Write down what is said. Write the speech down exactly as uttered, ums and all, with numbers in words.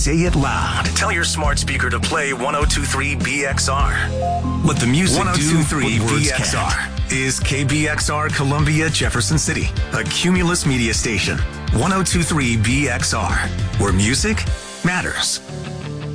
say it loud. Tell your smart speaker to play one oh two point three B X R. Let the music one oh two point three do what words B X R can't. is K B X R Columbia, Jefferson City, a Cumulus media station. one oh two point three B X R, where music matters.